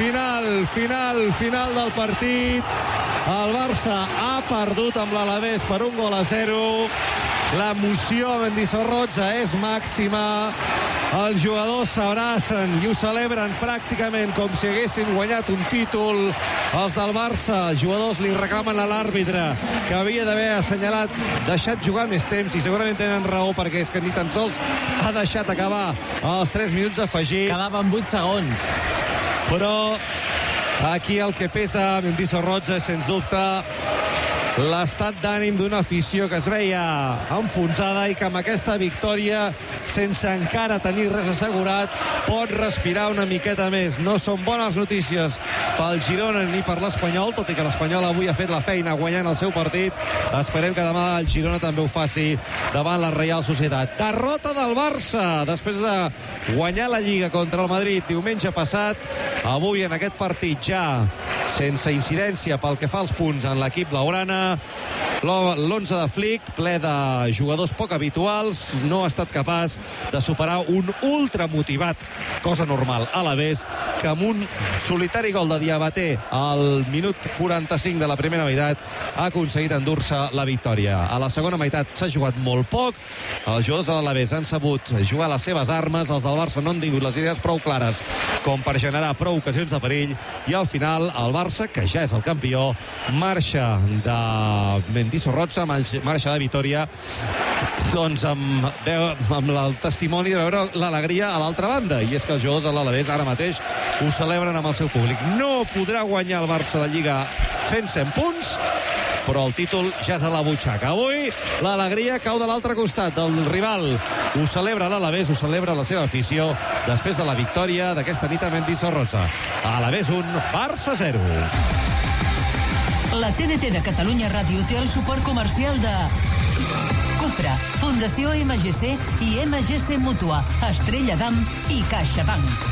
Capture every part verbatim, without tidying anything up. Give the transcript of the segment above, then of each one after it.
Final, final, final del partit. El Barça ha perdut amb l'Alavés per un gol a zero. L'emoció a Mendizorroza és màxima. Els jugadors s'abracen i ho celebren pràcticament com si haguessin guanyat un títol. Els del Barça, els jugadors li reclamen a l'àrbitre que havia d'haver assenyalat, deixat jugar més temps, i segurament tenen raó, perquè és que ni tan sols ha deixat acabar els tres minuts d'afegir. Quedaven vuit segons. Però aquí el que pesa a Mendizorroza és, sens dubte, l'estat d'ànim d'una afició que es veia enfonsada i que amb aquesta victòria, sense encara tenir res assegurat, pot respirar una miqueta més. No són bones notícies pel Girona ni per l'Espanyol, tot i que l'Espanyol avui ha fet la feina guanyant el seu partit. Esperem que demà el Girona també ho faci davant la Reial Societat. Derrota del Barça després de guanyar la Lliga contra el Madrid diumenge passat. Avui en aquest partit ja sense incidència pel que fa als punts en l'equip blaugrana. L'onze de Flick, ple de jugadors poc habituals, no ha estat capaç de superar un ultramotivat, cosa normal, Alavés, que amb un solitari gol de Diabaté al minut quaranta-cinc de la primera meitat ha aconseguit endur-se la victòria. A la segona meitat s'ha jugat molt poc, els jugadors de l'Alavés han sabut jugar les seves armes, els del Barça no han tingut les idees prou clares com per generar prou ocasions de perill, i al final el Barça, que ja és el campió, marxa de Mendizorroza, marxa de Vitòria, doncs amb, amb el testimoni de veure l'alegria a l'altra banda, i és que els jugadors de l'Alavés ara mateix ho celebren amb el seu públic. No podrà guanyar el Barça la Lliga fent cent punts, però el títol ja és a la butxaca. Avui l'alegria cau de l'altre costat del rival. Ho celebra l'Alavés, ho celebra la seva afició després de la victòria d'aquesta nit a Mendizorroza. Alavés un, Barça zero. La T D T de Catalunya Ràdio té el suport comercial de Cupra, Fundació M G C i M G C Mútua, Estrella Damm i CaixaBank.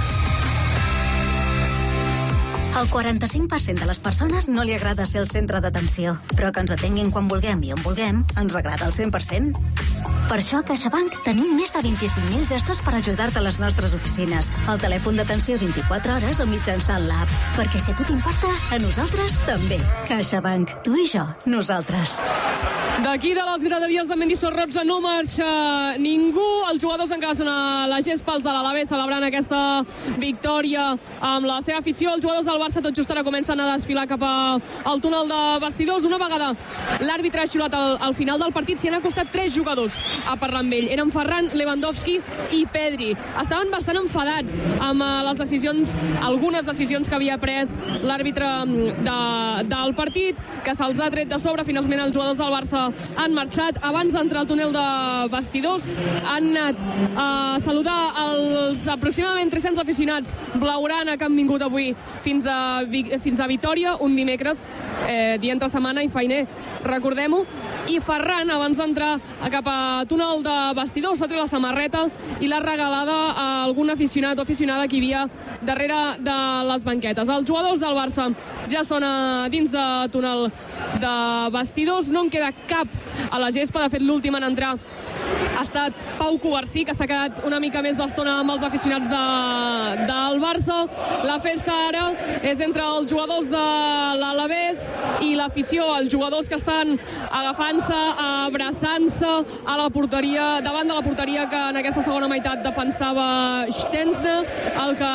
Al quaranta-cinc per cent de les persones no li agrada ser el centre d'atenció, però que ens atenguin quan vulguem i on vulguem ens agrada al cent per cent. Per això a CaixaBank tenim més de vint-i-cinc mil gestos per ajudar-te a les nostres oficines, al telèfon d'atenció vint-i-quatre hores o mitjançant l'app. Perquè si a tu t'importa, a nosaltres també. CaixaBank, tu i jo, nosaltres. D'aquí de les graderies de Mendizorroza no marxa ningú. Els jugadors encara són a la gespa, els de l'Alavés celebrant aquesta victòria amb la seva afició. Els jugadors del Barça tot just ara comencen a desfilar cap al túnel de vestidors. Una vegada l'àrbitre ha xiulat al, al final del partit, s'hi han acostat tres jugadors a parlar amb ell. Eren Ferran, Lewandowski i Pedri. Estaven bastant enfadats amb les decisions, algunes decisions que havia pres l'àrbitre de, del partit, que se'ls ha tret de sobre. Finalment els jugadors del Barça han marxat. Abans d'entrar al túnel de vestidors han anat a saludar els aproximadament tres-cents aficionats blaugrana que han vingut avui fins a, fins a Vitòria, un dimecres, eh, dia entre setmana i feiner, recordem-ho. I Ferran, abans d'entrar cap a túnel de vestidors, s'ha tret la samarreta i l'ha regalada a algun aficionat o aficionada que hi havia darrere de les banquetes. Els jugadors del Barça ja són a dins de túnel de vestidors, no en queda cap a la gespa. De fet, l'últim en entrar ha estat Pau Covarsí, que s'ha quedat una mica més d'estona amb els aficionats de, del Barça. La festa ara és entre els jugadors de l'Alavés i l'afició, els jugadors que estan agafant-se, abraçant-se a la porteria, davant de la porteria que en aquesta segona meitat defensava Stensna. El, que,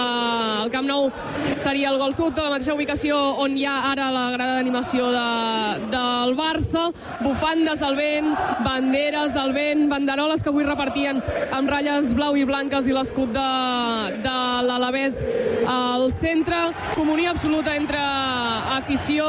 el Camp Nou seria el Gol Sud, a la mateixa ubicació on hi ha ara la grada d'animació de, del Barça. Bufandes al vent, banderes al vent, banderoles que avui repartien amb ratlles blau i blanques i l'escut de, de l'Alavés al centre. Comunió absoluta entre afició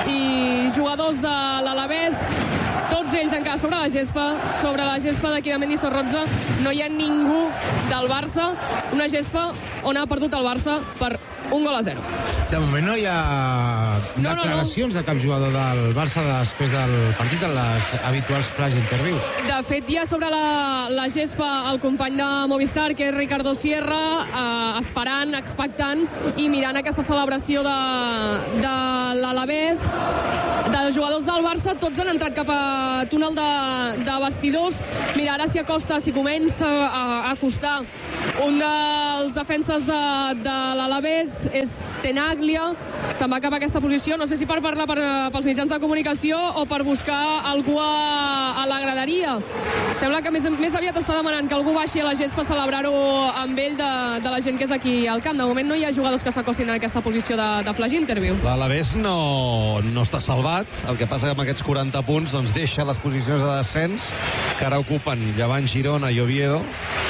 i jugadors de l'Alavés. Tots ells encara sobre la gespa, sobre la gespa d'aquí de Mendizorroza no hi ha ningú del Barça, una gespa on ha perdut el Barça per un gol a zero. De moment no hi ha no, declaracions no, no. de cap jugador del Barça després del partit en les habituals flash interview. De fet, hi ha sobre la, la gespa el company de Movistar, que és Ricardo Sierra, eh, esperant, expectant i mirant aquesta celebració de, de l'Alavés. dels jugadors del Barça. Tots han entrat cap a túnel de, de vestidors. Mira, ara s'hi acosta, s'hi comença a, a acostar un dels defenses de, de l'Alavés, és Tenaglia. Se'n va cap a aquesta posició, no sé si per parlar per, pels mitjans de comunicació o per buscar algú a, a la graderia. Sembla que més, més aviat està demanant que algú baixi a la gespa a celebrar-ho amb ell de, de la gent que és aquí al camp. De moment no hi ha jugadors que s'acostin en aquesta posició de, de flash interview. L'Alavés no, no està salvat, el que passa que amb aquests quaranta punts doncs deixa les posicions de descens que ara ocupen Llevant, Girona i Oviedo.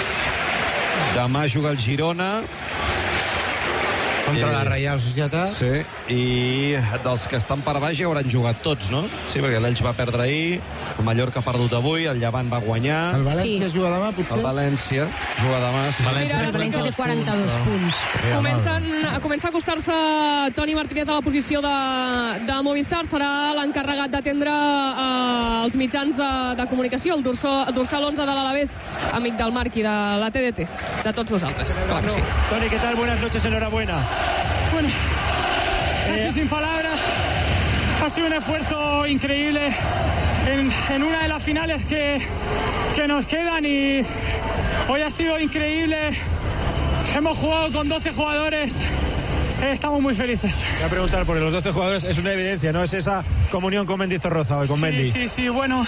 Demà juga el Girona contra eh, la Reial Societat. Sí, i dels que estan per baix ja hauran jugat tots, no? Sí, perquè l'Elx va perdre ahir, el Mallorca ha perdut avui, el Llevant va guanyar. El València sí. juga demà, potser? El València juga demà, sí. València, el València té quaranta-dos punts. Comencen, comença a acostar-se Toni Martínez a la posició de, de Movistar. Serà l'encarregat d'atendre eh, els mitjans de, de comunicació, el dorsal, dorsal onze de l'Alavés, amic del Marc i de la T D T, de tots nosaltres. Clar que sí. Toni, ¿qué tal? Buenas noches, enhorabuena. Bueno, casi eh. sin palabras. Ha sido un esfuerzo increíble en, en una de las finales que, que nos quedan y hoy ha sido increíble. Hemos jugado con doce jugadores. Eh, estamos muy felices. Voy a preguntar por los doce jugadores, es una evidencia, ¿no? Es esa comunión con Mendizorroza hoy, con sí, Mendy. Sí, sí, bueno,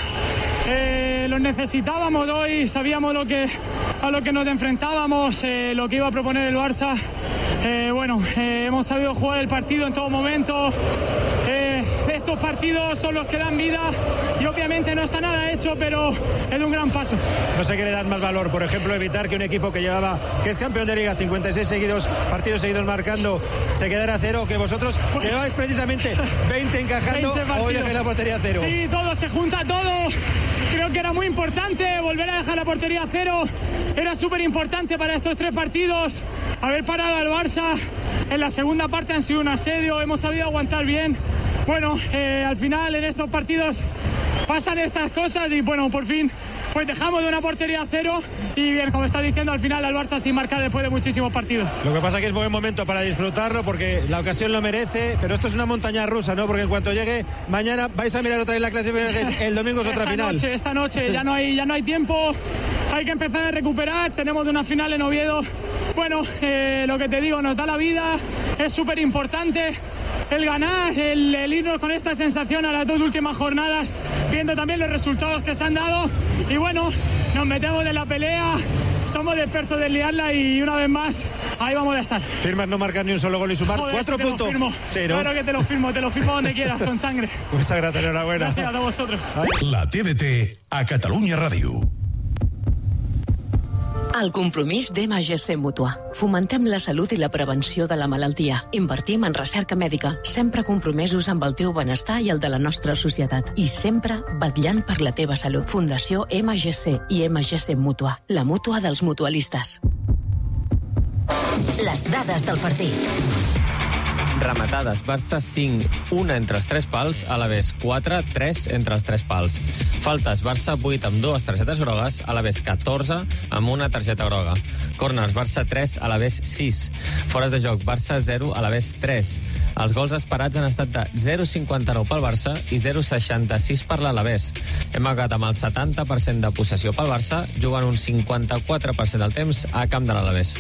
eh, los necesitábamos hoy, sabíamos lo que, a lo que nos enfrentábamos, eh, lo que iba a proponer el Barça. Eh, bueno, eh, hemos sabido jugar el partido en todo momento. Eh, estos partidos son los que dan vida y obviamente no está nada hecho, pero es un gran paso. No sé qué le dan más valor, por ejemplo, evitar que un equipo que llevaba, que es campeón de Liga, cincuenta y seis seguidos, partidos seguidos marcando, se quedara a cero, o que vosotros lleváis precisamente veinte encajando, veinte hoy dejé la portería a cero. Sí, todo se junta, todo. Creo que era muy importante volver a dejar la portería a cero. Era súper importante para estos tres partidos. Haber parado al Barça en la segunda parte han sido un asedio, hemos sabido aguantar bien. Bueno, eh, al final en estos partidos pasan estas cosas y bueno, por fin pues dejamos de una portería a cero y bien, como está diciendo, al final al Barça sin marcar después de muchísimos partidos. Lo que pasa es que es buen momento para disfrutarlo porque la ocasión lo merece, pero esto es una montaña rusa, ¿no? Porque en cuanto llegue mañana vais a mirar otra vez la clasificación, el domingo es otra esta final. Noche, esta noche ya no hay, ya no hay tiempo, hay que empezar a recuperar, tenemos una final en Oviedo. Bueno, eh, lo que te digo, nos da la vida, es súper importante el ganar, el, el irnos con esta sensación a las dos últimas jornadas, viendo también los resultados que se han dado. Y bueno, nos metemos en la pelea, somos expertos de liarla y una vez más, ahí vamos a estar. Firmas no marcar ni un solo gol y sumar. Joder, cuatro sí puntos. Sí, ¿no? Claro que te lo firmo, te lo firmo donde quieras, con sangre. Muchas gracias, enhorabuena. Gracias a vosotros. La T D T a Catalunya Ràdio. El compromís d'M G C Mútua. Fomentem la salut i la prevenció de la malaltia. Invertim en recerca mèdica, sempre compromesos amb el teu benestar i el de la nostra societat. I sempre vetllant per la teva salut. Fundació M G C i M G C Mútua. La mútua dels mutualistes. Les dades del partit. Rematades, Barça cinc, una entre els tres pals, Alavés quatre, tres entre els tres pals. Faltes, Barça vuit amb dues targetes grogues, Alavés catorze amb una targeta groga. Corners, Barça tres, Alavés sis. Fores de joc, Barça zero, Alavés tres. Els gols esperats han estat de zero coma cinquanta-nou pel Barça i zero coma seixanta-sis per l'Alavés. Hem acabat amb el setanta per cent de possessió pel Barça, jugant un cinquanta-quatre per cent del temps a camp de l'Alavés.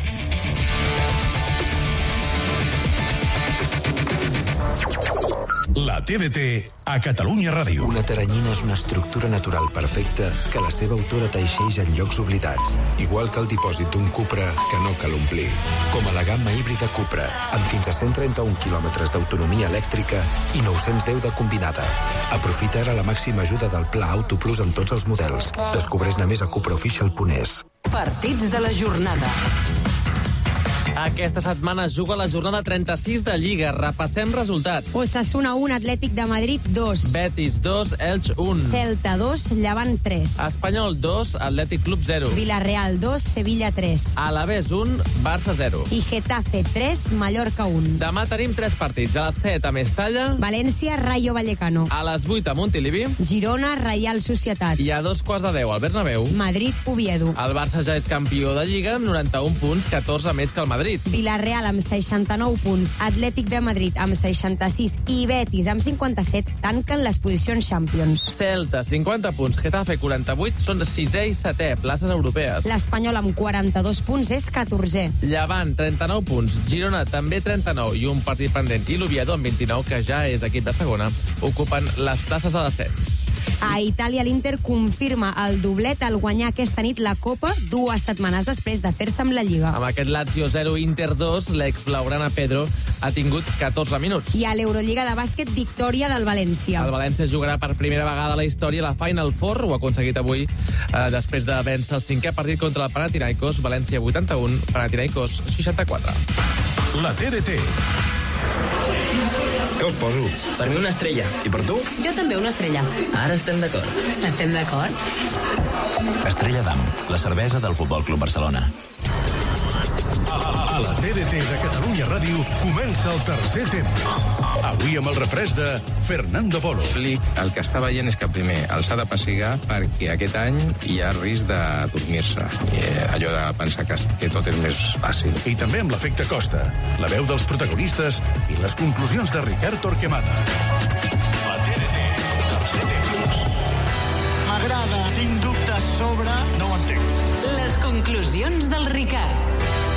La T D T a Catalunya Ràdio. Una teranyina és una estructura natural perfecta que la seva autora teixeix en llocs oblidats, igual que el dipòsit d'un Cupra que no cal omplir. Com a la gamma híbrida Cupra, amb fins a cent trenta-un quilòmetres d'autonomia elèctrica i nou-cents deu de combinada. Aprofita ara la màxima ajuda del Pla Auto Plus amb tots els models. Descobreix-ne més a cupraofficial punt es. Partits de la jornada. Aquesta setmana es juga la jornada trenta-sis de Lliga. Repassem resultats. Osasuna un, Atlètic de Madrid dos. Betis dos, Elx un. Celta dos, Llevant tres. Espanyol dos, Atlètic Club zero. Villarreal dos, Sevilla tres. Alavés un, Barça zero. I Getafe tres, Mallorca un. Demà tenim tres partits. A les set a Mestalla. València, Rayo Vallecano. A les vuit a Montilivi. Girona, Reial Societat. I a dos quarts de deu al Bernabéu. Madrid, Oviedo. El Barça ja és campió de Lliga amb noranta-un punts, catorze més que el Madrid. Madrid. Villarreal amb seixanta-nou punts, Atlètic de Madrid amb seixanta-sis i Betis amb cinquanta-set tanquen les posicions Champions. Celta, cinquanta punts, Getafe, quaranta-vuit, són sisè i setè, places europees. L'Espanyol amb quaranta-dos punts és catorzè. Llevant, trenta-nou punts, Girona també trenta-nou i un partit pendent, i l'Oviedo amb vint-i-nou, que ja és equip de segona, ocupen les places de descens. A Itàlia, l'Inter confirma el doblet al guanyar aquesta nit la Copa dues setmanes després de fer-se amb la Lliga. Amb aquest Lazio zero Inter dos, l'ex-blaugrana Pedro ha tingut catorze minuts. I a l'Eurolliga de bàsquet, victòria del València. El València jugarà per primera vegada a la història la Final Four, ho ha aconseguit avui eh, després de vèncer el cinquè partit contra el Panathinaikos, València vuitanta-un, Panathinaikos seixanta-quatre. La T D T. Què us poso? Per mi una estrella. I per tu? Jo també una estrella. Ara estem d'acord. Estem d'acord? Estrella d'Am, la cervesa del Futbol Club Barcelona. A la T D T de Catalunya Ràdio comença el tercer temps. Avui amb el refresc de Fernando Polo. El que està veient és que primer els ha de pessigar perquè aquest any hi ha risc de dormir-se. I allò de pensar que, que tot és més fàcil. I també amb l'efecte Costa, la veu dels protagonistes i les conclusions de Ricard Torquemada. La T D T, tercer temps. M'agrada, tinc dubtes sobre... No ho entenc. Les conclusions del Ricard.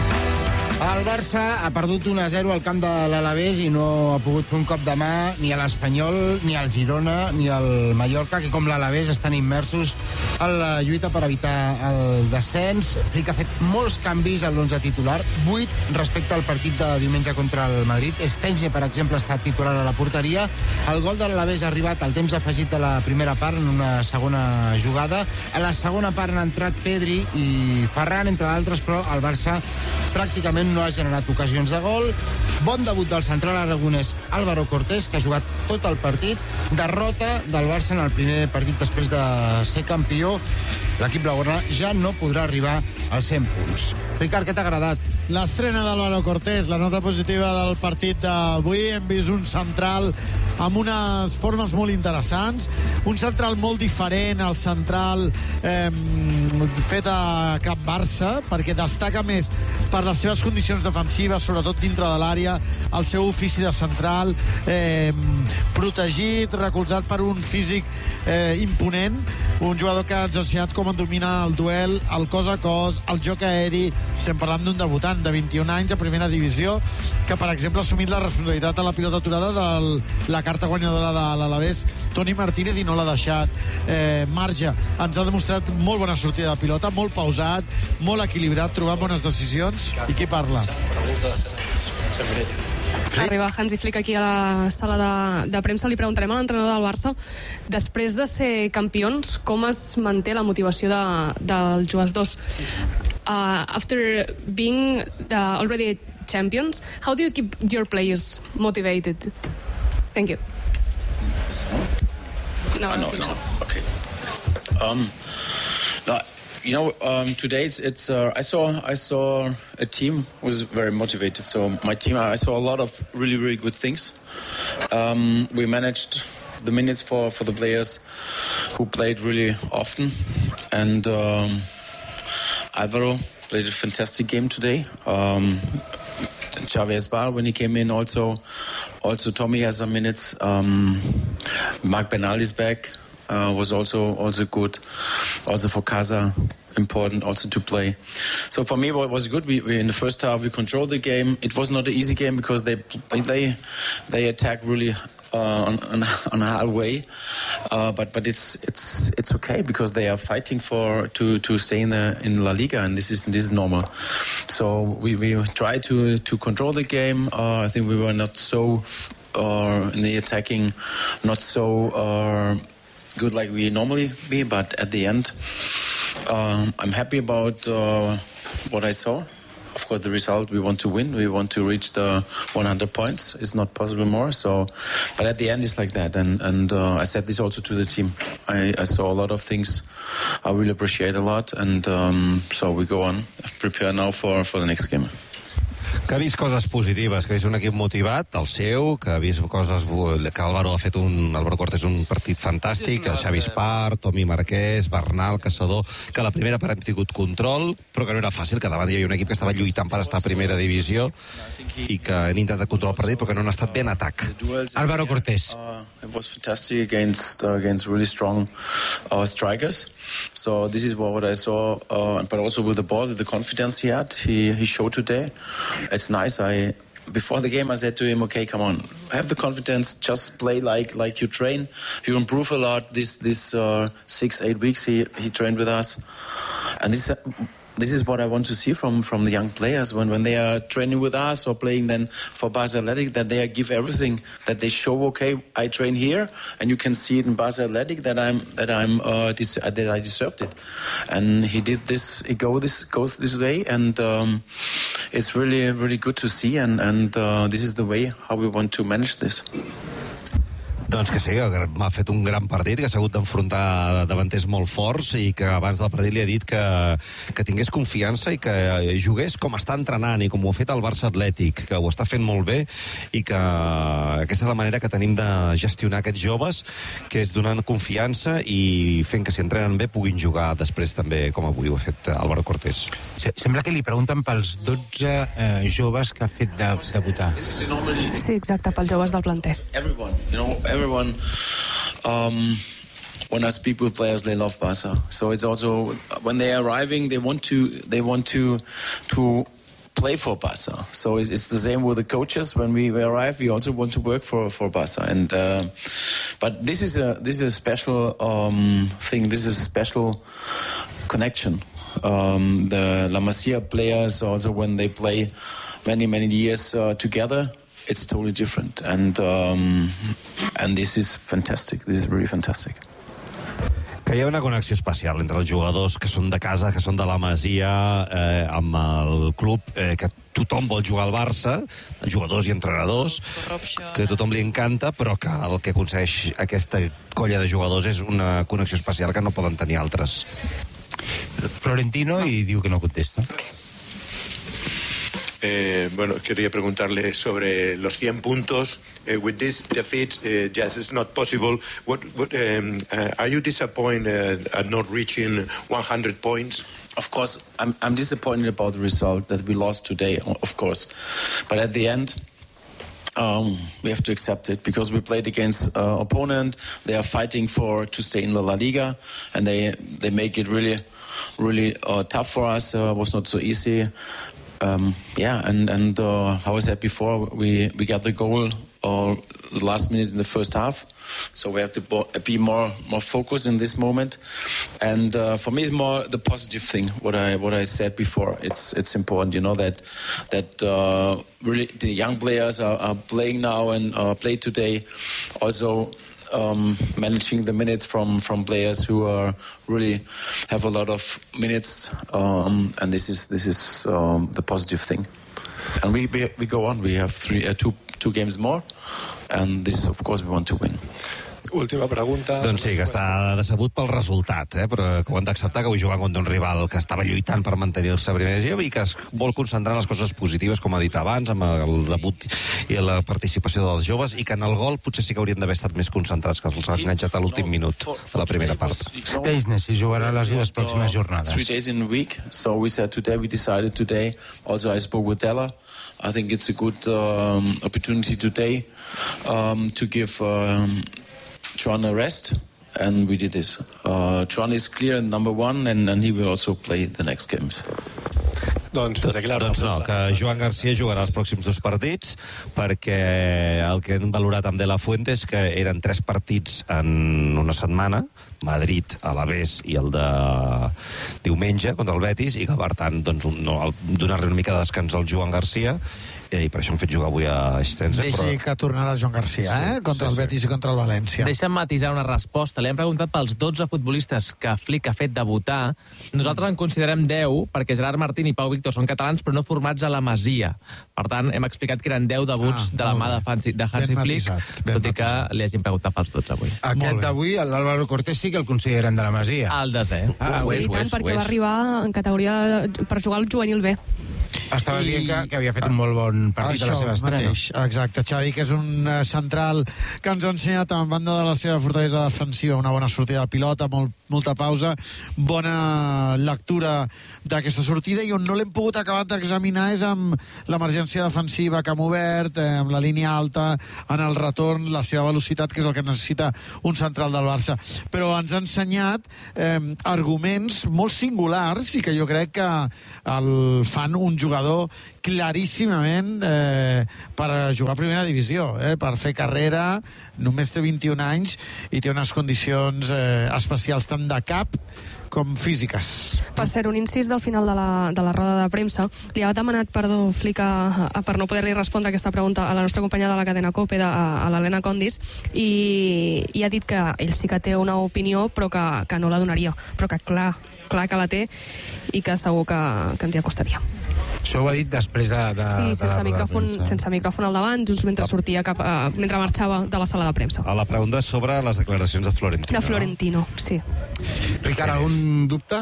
El Barça ha perdut un a zero al camp de l'Alavés i no ha pogut fer un cop de mà ni a l'Espanyol, ni al Girona, ni al Mallorca, que com l'Alavés estan immersos en la lluita per evitar el descens. Flick ha fet molts canvis a l'onze titular, vuit respecte al partit de diumenge contra el Madrid. Stenge, per exemple, ha estat titular a la porteria. El gol de l'Alavés ha arribat al temps afegit de la primera part en una segona jugada. A la segona part han entrat Pedri i Ferran, entre d'altres, però el Barça pràcticament no ha generat ocasions de gol. Bon debut del central aragonès Álvaro Cortés, que ha jugat tot el partit. Derrota del Barça en el primer partit després de ser campió. L'equip blaugrana ja no podrà arribar als cent punts. Ricard, què t'ha agradat? L'estrena d'Álvaro Cortés, la nota positiva del partit d'avui. Hem vist un central amb unes formes molt interessants, un central molt diferent al central eh, fet a Can Barça, perquè destaca més per les seves condicions defensives, sobretot dintre de l'àrea, el seu ofici de central, eh, protegit, recolzat per un físic eh, imponent, un jugador que ens ha ensenyat com domina el duel, el cos a cos, el joc aeri. Estem parlant d'un debutant de vint-i-un anys a primera divisió, que, per exemple, ha assumit la responsabilitat a la pilota aturada de la carta guanyadora de l'Alavés, Toni Martínez, i no l'ha deixat eh, marge. Ens ha demostrat molt bona sortida de pilota, molt pausat, molt equilibrat, trobant bones decisions. I qui parla? Arriba Hansi Flick aquí a la sala de, de premsa. Li preguntarem a l'entrenador del Barça, després de ser campions, com es manté la motivació de, dels jugadors. Uh, after being uh, already champions, how do you keep your players motivated? Thank you. No, no, no. Okay. Um, no, you know, um, today it's, it's uh, I saw I saw a team who was very motivated. So my team, I saw a lot of really really good things. Um, we managed the minutes for, for the players who played really often, and um, Alvaro played a fantastic game today. Um, Xavi Esbar, when he came in, also, also Tommy has some minutes. Um, Marc Bernal is back, uh, was also also good. Also for Casa, important also to play. So for me, what was good, we, we in the first half we controlled the game. It was not an easy game because they they they attack really uh, on, on on a hard way, uh, but but it's it's it's okay because they are fighting for to to stay in the in La Liga, and this is this is normal. So we we try to to control the game. Uh, I think we were not so uh, in the attacking, not so uh, good like we normally be, but at the end, uh, I'm happy about uh, what I saw. Of course, the result, we want to win. We want to reach the one hundred points. It's not possible more. So, but at the end, it's like that. And and uh, I said this also to the team. I, I saw a lot of things I really appreciate a lot. And um, so we go on, prepare now for, for the next game. Que ha vist coses positives, que ha vist un equip motivat, el seu, que ha vist coses... que Álvaro ha fet un... Álvaro Cortés un partit fantàstic, el Xavi Espart, Tomi Marquès, Bernal, Caçador, que la primera part hem tingut control, però que no era fàcil, que davant hi havia un equip que estava lluitant per estar a primera divisió i que han intentat controlar el partit, però que no han estat bé en atac. Álvaro Cortés. Uh, it was fantastic against uh, against really strong uh, strikers. So this is what I saw, uh, but also with the ball, the confidence he had, he he showed today. It's nice. I before the game I said to him, okay, come on, have the confidence, just play like like you train. You improve a lot. This this uh, six eight weeks he he trained with us, and this. Uh, This is what I want to see from, from the young players when, when they are training with us or playing then for Barca Athletic, that they give everything, that they show, okay, I train here, and you can see it in Barca Athletic that I'm that I'm uh, des- that I deserved it, and he did this. He go this goes this way, and um, it's really really good to see, and and uh, this is the way how we want to manage this. Doncs que sí, que m'ha fet un gran partit, que s'ha hagut d'enfrontar davanters molt forts i que abans del partit li ha dit que, que tingués confiança i que jugués com està entrenant i com ho ha fet el Barça Atlètic, que ho està fent molt bé i que aquesta és la manera que tenim de gestionar aquests joves, que és donant confiança i fent que si entrenen bé puguin jugar després també, com avui ho ha fet Álvaro Cortés. Sembla que li pregunten pels dotze eh, joves que ha fet de, debutar. Sí, exacte, pels joves del planter. Everyone, you know, everyone. Um, when I speak with players, they love Barca. So it's also when they are arriving, they want to they want to to play for Barca. So it's, it's the same with the coaches. When we arrive, we also want to work for for Barca. And uh, but this is a this is a special um, thing. This is a special connection. Um, the La Masia players also, when they play many many years uh, together, it's totally different, and um, and this is fantastic. This is really fantastic. Que hi ha una connexió especial entre els jugadors que són de casa, que són de la Masia, eh, amb el club, eh, que tothom vol jugar al Barça, jugadors i entrenadors, que a tothom li encanta, però que el que aconsegueix aquesta colla de jugadors és una connexió especial que no poden tenir altres. Florentino, y digo que no contesta. Eh, bueno, quería preguntarle sobre los cien puntos. Uh, with this defeat, uh, just it's not possible. What, what, um, uh, are you disappointed at not reaching one hundred points? Of course, I'm, I'm disappointed about the result that we lost today, of course. But at the end, Um, we have to accept it because we played against uh, opponent. They are fighting for to stay in the La Liga, and they they make it really, really uh, tough for us. Uh, it was not so easy. Um, yeah, and and uh, how I said before, we we got the goal uh, the last minute in the first half. So we have to be more more focused in this moment, and uh, for me, it's more the positive thing. What I what I said before. It's it's important, you know, that that uh, really the young players are, are playing now and uh, play today. Also, um, managing the minutes from from players who are really have a lot of minutes, um, and this is this is um, the positive thing. And we we, we go on. We have three uh, two two games more. And this, of course, we want to win. Última pregunta. Doncs sí, que està decebut pel resultat, eh? Però que ho han d'acceptar, que avui jugant contra un rival que estava lluitant per mantenir-se a primera divisió i que es vol concentrar en les coses positives, com ha dit abans, amb el debut i la participació dels joves, i que en el gol potser sí que haurien d'haver estat més concentrats, que els ha enganxat a l'últim minut de la primera part. Stejnes, si jugarà les dues pròximes jornades. Three days in a week, so we said today, we decided today, also I spoke with Della. I think it's a good um, opportunity today um, to give um, Tron a rest, and we did this. Uh, Tron is clear number one, and, and he will also play the next games. Doncs, doncs no, que Joan Garcia jugarà els pròxims dos partits, perquè el que hem valorat amb De La Fuente és que eren tres partits en una setmana, Madrid, Alavés i el de diumenge contra el Betis, i que per tant doncs, no, donar-li una mica de descans al Joan Garcia, i per això hem fet jugar avui a Stenzel. Deixi però... que tornarà Joan Garcia, sí, eh? Contra sí, el Betis sí. I contra el València. Deixa'm matisar una resposta. Li hem preguntat pels dotze futbolistes que Flick ha fet debutar. Nosaltres en considerem deu, perquè Gerard Martín i Pau Víctor són catalans, però no formats a la Masia. Per tant, hem explicat que eren deu debuts ah, de la mà de, Fancy, de Hansi Flick, tot i que li hagin preguntat pels dotze avui. Aquest d'avui, l'Álvaro Cortés, sí que el considerem de la Masia. Al desè. Ah, sí, i tant, perquè va arribar en categoria per jugar al juvenil B. Estaves I... dient que, que havia fet un molt bon partit a la seva estrena. Mateix, exacte, Xavi, que és un uh, central que ens ha ensenyat a banda de la seva fortalesa defensiva, una bona sortida de pilota, molt, molta pausa, bona lectura d'aquesta sortida, i on no l'hem pogut acabar d'examinar és amb l'emergència defensiva que hem obert, eh, amb la línia alta, en el retorn, la seva velocitat, que és el que necessita un central del Barça. Però ens ha ensenyat eh, arguments molt singulars i que jo crec que el fan un jugador claríssimament eh, per jugar a primera divisió, eh, per fer carrera. Només té vint-i-un anys i té unes condicions eh, especials tant de cap com físiques. Per ser un incís del final de la, de la roda de premsa, li ha demanat perdó Flick a, a, per no poder-li respondre aquesta pregunta a la nostra companya de la cadena COPE, de, a, a l'Helena Condis, i, i ha dit que ell sí que té una opinió, però que, que no la donaria, però que clar, clar que la té i que segur que, que ens hi acostaria. Això ho ha dit després de, de, sí, sense, de la micròfon, sense micròfon al davant, just mentre sortia cap, uh, mentre marxava de la sala de premsa. A la pregunta sobre les declaracions de Florentino. De Florentino, sí. Ricard, algun dubte?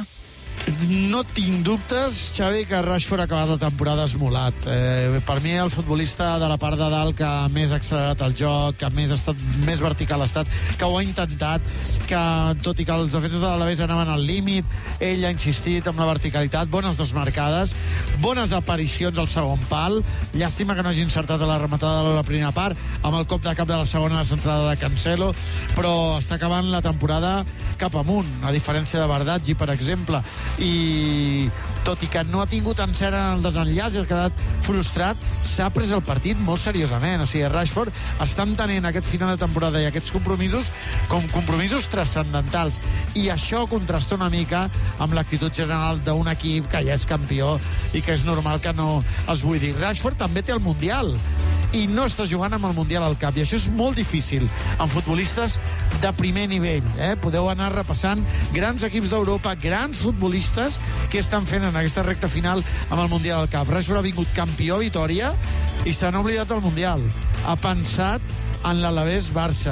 No tinc dubtes, Xavi, que Rashford ha acabat la temporada esmolat. Eh, per mi, el futbolista de la part de dalt que més ha accelerat el joc, que més ha estat més vertical ha estat, que ho ha intentat, que tot i que els defenses de l'Alavés anaven al límit, ell ha insistit amb la verticalitat, bones desmarcades, bones aparicions al segon pal. Llàstima que no hagi encertat a la rematada de la primera part, amb el cop de cap de la segona, la centrada de Cancelo, però està acabant la temporada cap amunt, a diferència de Bardaggi, per exemple. I tot i que no ha tingut encert en el desenllaç i ha quedat frustrat, s'ha pres el partit molt seriosament. O sigui, Rashford està entenent aquest final de temporada i aquests compromisos com compromisos transcendentals, i això contrasta una mica amb l'actitud general d'un equip que ja és campió i que és normal que no es buidi. Rashford també té el Mundial i no està jugant amb el Mundial al cap, i això és molt difícil amb futbolistes de primer nivell, eh? Podeu anar repassant grans equips d'Europa, grans futbolistes que estan fent en aquesta recta final amb el Mundial al cap. Rashford ha vingut campió a Vitòria i se n'ha oblidat del Mundial, ha pensat en l'Alavés Barça,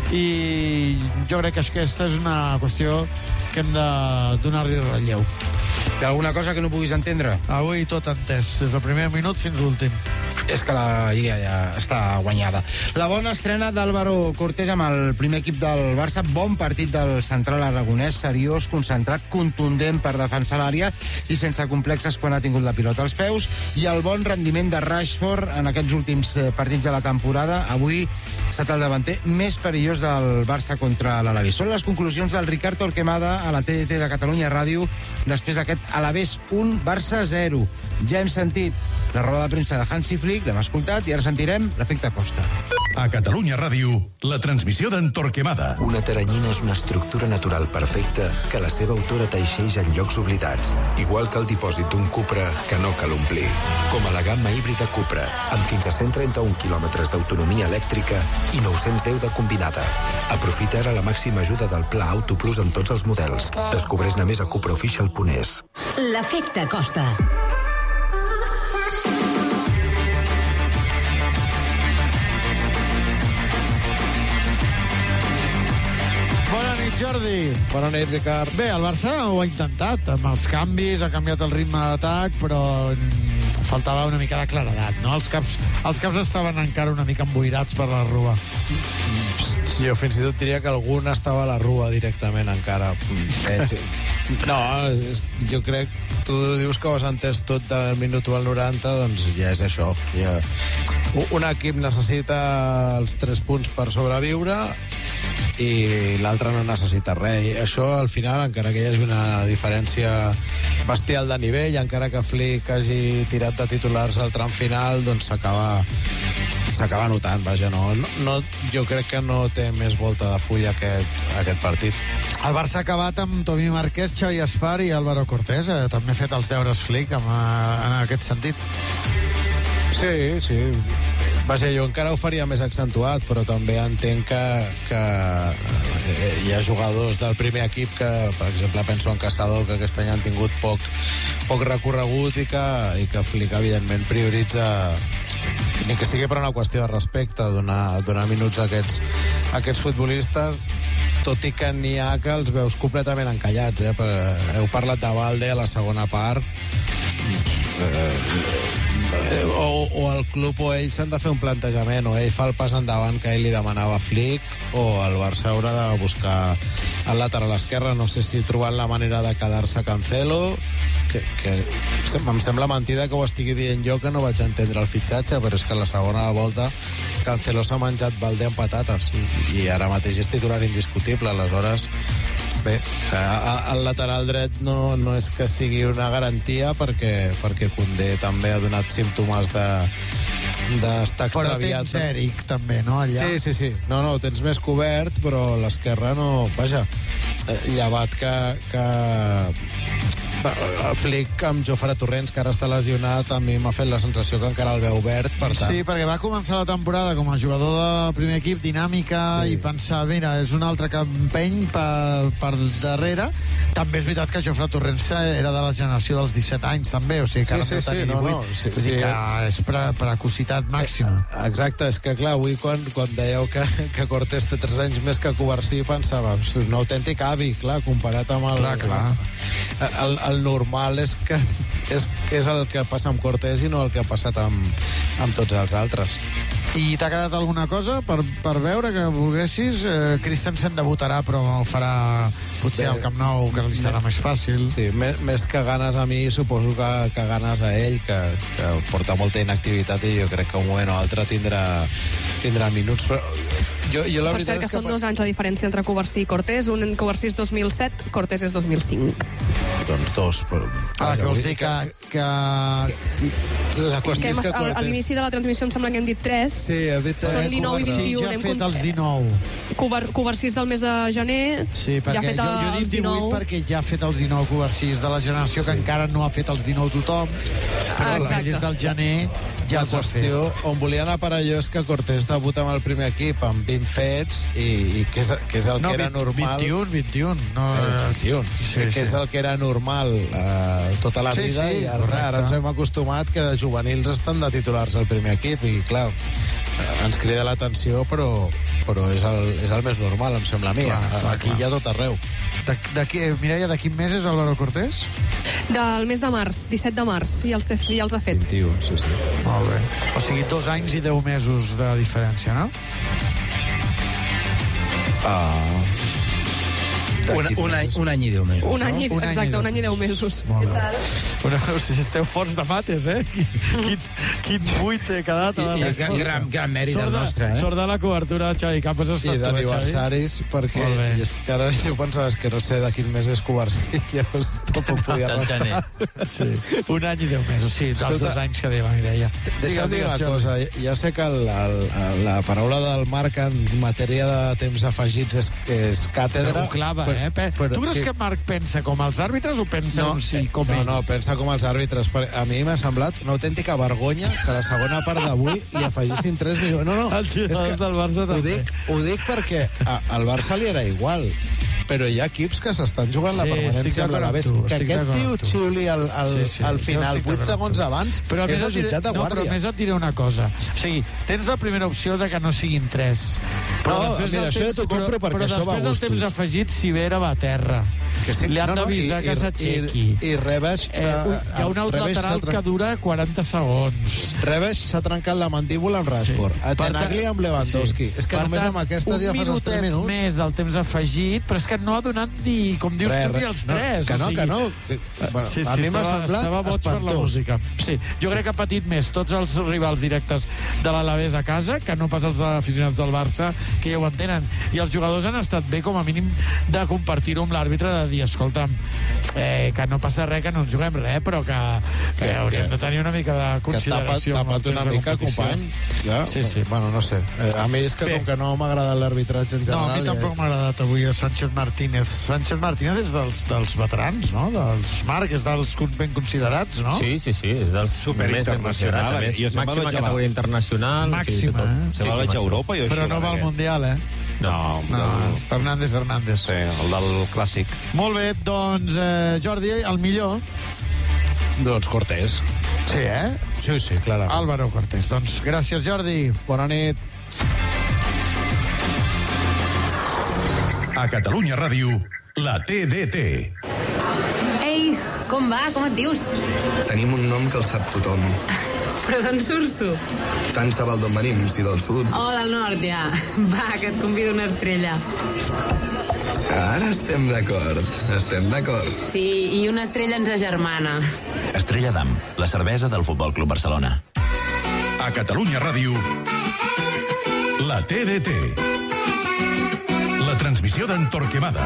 i jo crec que aquesta és una qüestió que hem de donar-li relleu. Té alguna cosa que no puguis entendre? Avui tot entès, des del primer minut fins l'últim. És que la Lliga ja està guanyada. La bona estrena d'Álvaro Cortés amb el primer equip del Barça. Bon partit del central aragonès, seriós, concentrat, contundent per defensar l'àrea i sense complexes quan ha tingut la pilota als peus. I el bon rendiment de Rashford en aquests últims partits de la temporada. Avui ha estat el davanter més perillós del Barça contra l'Alavés. Són les conclusions del Ricard Torquemada a la T D T de Catalunya Ràdio després d'aquest Alavés un, Barça zero. Ja hem sentit la roda de premsa de Hansi Flick, l'hem escoltat, i ara sentirem l'efecte Costa. A Catalunya Ràdio, la transmissió d'en Torquemada. Una teranyina és una estructura natural perfecta que la seva autora teixeix en llocs oblidats, igual que el dipòsit d'un Cupra que no cal omplir. Com a la gamma híbrida Cupra, amb fins a cent trenta-un quilòmetres d'autonomia elèctrica i nou-cents deu de combinada. Aprofita ara la màxima ajuda del Pla Auto Plus en tots els models. Descobreix-ne més a cupraofficial punt es. L'efecte Costa. Jordi. Bona nit, Ricard. Bé, el Barça ho ha intentat, amb els canvis, ha canviat el ritme d'atac, però faltava una mica de claredat, no? Els caps, els caps estaven encara una mica emboirats per la rua. Jo fins i tot diria que algun estava a la rua directament encara. Eh, sí. No, és, jo crec, tu dius que ho has entès tot del minut al noranta, doncs ja és això. Ja. Un equip necessita els tres punts per sobreviure i l'altre no necessita res. I això, al final, encara que hi hagi una diferència bestial de nivell, encara que Flick hagi tirat de titulars al tram final, doncs s'acaba s'acaba notant, vaja, no, no, jo crec que no té més volta de full aquest, aquest partit. El Barça ha acabat amb Tomí Márquez, Xavi Espar i Álvaro Cortés. Eh? També ha fet els deures Flick en, en aquest sentit. Sí, sí. Vaja, jo encara ho faria més accentuat, però també entenc que, que hi ha jugadors del primer equip que, per exemple, penso en Caçador, que aquest any han tingut poc, poc recorregut i que, i que Flick, evidentment, prioritza, ni que sigui per una qüestió de respecte, donar, donar minuts a aquests, a aquests futbolistes, tot i que n'hi ha que els veus completament encallats. Eh? Heu parlat de Valde a la segona part. Eh, o, o el club o ell s'han de fer un plantejament, o ell fa el pas endavant que ell li demanava Flick, o el Barça haurà de buscar el lateral esquerre. No sé si trobant la manera de quedar-se Cancelo, que, que em sembla mentida que ho estigui dient jo, que no vaig entendre el fitxatge, però és que a la segona volta Cancelo s'ha menjat Baldé amb patates i, i ara mateix és titular indiscutible. Aleshores, bé, el lateral dret no, no és que sigui una garantia, perquè, perquè Koundé també ha donat símptomes de d'estar extraviat. Però tens Eric també, no, allà? Sí, sí, sí. No, no, ho tens més cobert, però l'esquerra no... Vaja, llevat que... que... el Flick amb Jofre Torrents, que ara està lesionat, a mi m'ha fet la sensació que encara el veu obert, per tant... Sí, perquè va començar la temporada com a jugador de primer equip, dinàmica, sí. I pensar, mira, és un altre que empeny per, per darrere. També és veritat que Jofre Torrents era de la generació dels disset anys, també, o sigui que sí, ara sí, sí, divuit. no, no, sí, Vull dir sí. que és pre, precocitat màxima. Exacte, és que clar, avui quan, quan dèieu que, que Cortés té tres anys més que Covarsí, pensava, un autèntic avi, clar, comparat amb el... Clar, clar. El, el normal és que és, és el que passa amb Cortés i no el que ha passat amb, amb tots els altres. I t'ha quedat alguna cosa per, per veure que volguessis? Eh, Christensen debutarà, però ho farà potser al Camp Nou, que li serà més fàcil. Sí, més, més que ganes a mi, suposo que, que ganes a ell, que, que porta molta inactivitat i jo crec que un moment o altre tindrà, tindrà minuts. Però jo, jo la per cert, que, que són dos anys la diferència entre Covarsí i Cortés. Un en Covarsí és dos mil set, Cortés és dos mil cinc. Doncs dos. Però... Ah, que vols dir que... que... La qüestió és que Cortés... A l'inici de la transmissió em sembla que hem dit tres. Sí, he dit tres. Són dinou i vint-i-u. Ja ha fet els dinou. Covarsí del mes de gener. Sí, perquè ja ha fet jo, jo he dit divuit perquè ja ha fet els dinou Covarsí, de la generació que sí. Encara no ha fet els dinou tothom, però ah, des del gener ja la qüestió on volia anar per allò és que Cortés debuta amb el primer equip amb vint fets i, i que, és, que és el no, que era vint, normal vint-i-un, vint-i-un no, eh, vint-i-un sí, que sí. És el que era normal eh, tota la sí, vida sí, i ara, ara ens hem acostumat que de juvenils estan de titulars al primer equip i clar, ens crida l'atenció però, però és, el, és el més normal, em sembla a mi, clar, clar, aquí clar. Hi ha tot arreu. De, de, Mireia, de quin mes és Álvaro Cortés? Del mes de març, disset de març, i els, ja els ha fet. vint-i-un, sí, sí. Molt bé. O sigui, dos anys i deu mesos de diferència, no? Ah... Un, un, any, un any i deu mesos. Un any, no? un exacte, un any i deu mesos. Molt bé. Una, o sigui, esteu forts de mates, eh? Quin, quin buit he quedat. I, i, gran, gran mèrit el nostre, eh? Sort de la cobertura de Xavi Campos. I d'aniversaris, perquè és que ara jo pensava que no sé de quin mes és Covarsí, llavors tampoc podia restar. Sí. Un any i deu mesos, sí, els dos anys que deia la Mireia. Deixa'm dir una cosa, ja sé que el, el, la paraula del Marc en matèria de temps afegits és, és càtedra. Però ho clava, eh? Però, tu creus sí. Que Marc pensa com els àrbitres o pensa no, un sí com no, ell? No, pensa com els àrbitres. A mi m'ha semblat una autèntica vergonya que a la segona part d'avui li afegissin tres minuts. No, no, els és que del Barça ho dic, ho dic perquè a, al Barça li era igual. Però hi ha equips que s'estan jugant sí, la permanència amb l'Alavés. Que aquest tio xiuli al, al, sí, sí, al final, vuit segons abans, però és de jutjat de no, guàrdia. Però més et diré una cosa. O sigui, tens la primera opció de que no siguin tres. Però no, mira, això ja t'ho compro perquè però això va a després del temps afegit, Sivera va a terra. Que sí, li han no, no, d'avisar que s'aixequi. I, i Rebesh... Eh, hi ha un out lateral que dura quaranta segons. Rebesh s'ha trencat la mandíbula amb Rashford. Sí. A Tenagli amb Lewandowski. Sí. És que per només tant, amb aquestes ja fas els tres minuts. Un minutet més del temps afegit, però és que no ha donat ni, com dius tu, ni els tres. No, que no, o sigui, que no. Bueno, sí, sí, a mi m'ha semblat estava boig per la música. Sí, jo crec que ha patit més tots els rivals directes de l'Alavés a casa que no pas els aficionats del Barça, que ja ho entenen. I els jugadors han estat bé, com a mínim, de compartir-ho amb l'àrbitre, de dir, escolta'm, eh, que no passa res, que no ens juguem res, però que, que, que hauríem de tenir una mica de consideració. Que tapa't una mica, company. Ja? Sí, sí. Bueno, no sé. Eh, a mi és que bé. Com que no m'ha agradat l'arbitratge en general... No, a mi tampoc m'ha agradat avui a Sánchez Martínez. Sánchez Martínez és dels, dels veterans, no? Dels Marc, és dels ben considerats, no? Sí, sí, sí, és dels més ben considerats. Màxima categoria internacional. Màxima, eh? Se va a Europa i però no va al Mundial, eh? No, no, Fernández Hernández. Sí, el del clàssic. Molt bé, doncs, eh, Jordi, el millor? Doncs Cortés. Sí, eh? Sí, sí, clarament. Álvaro Cortés. Doncs gràcies, Jordi. Bona nit. A Catalunya Ràdio, la T D T. Ei, com com va? Com et dius? Tenim un nom que el sap tothom. Però d'on surts tu? Tant se val d'on venim, si del sud. Oh, del nord, ja. Va, que et convido una estrella. Ara estem d'acord, estem d'acord. Sí, i una estrella ens agermana. Estrella d'Am, la cervesa del Futbol Club Barcelona. A Catalunya Ràdio, la T D T. La transmissió d'en Torquemada.